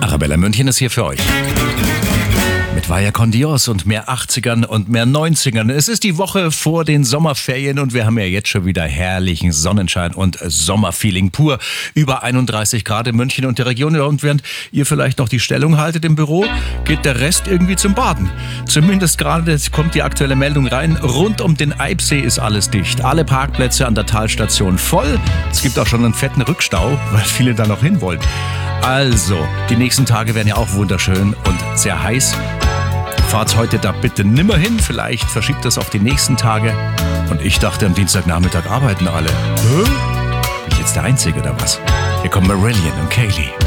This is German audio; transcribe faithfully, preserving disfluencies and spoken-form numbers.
Arabella München ist hier für euch. Mit Vaya con Dios und mehr achtzigern und mehr neunzigern. Es ist die Woche vor den Sommerferien und wir haben ja jetzt schon wieder herrlichen Sonnenschein und Sommerfeeling pur. Über einunddreißig Grad in München und der Region. Und während ihr vielleicht noch die Stellung haltet im Büro, geht der Rest irgendwie zum Baden. Zumindest gerade kommt die aktuelle Meldung rein. Rund um den Eibsee ist alles dicht. Alle Parkplätze an der Talstation voll. Es gibt auch schon einen fetten Rückstau, weil viele da noch hin wollen. Also, die nächsten Tage werden ja auch wunderschön und sehr heiß. Fahrt heute da bitte nimmer hin, vielleicht verschiebt das auf die nächsten Tage. Und ich dachte, am Dienstagnachmittag arbeiten alle. Hä? Bin ich jetzt der Einzige oder was? Hier kommen Marillion und Kaylee.